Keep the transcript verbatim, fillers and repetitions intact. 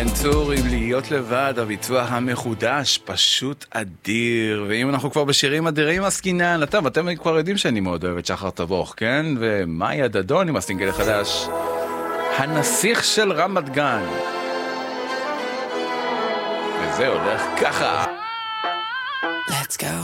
בן צור עם להיות לבד, הביצוע המחודש, פשוט אדיר. ואם אנחנו כבר בשירים אדירים עסקינן, אתם, אתם כבר יודעים שאני מאוד אוהב את שחר תבוך, כן? ומאיה דדון עם הסינגל החדש, הנסיך של רמת גן. וזה הולך ככה. Let's go.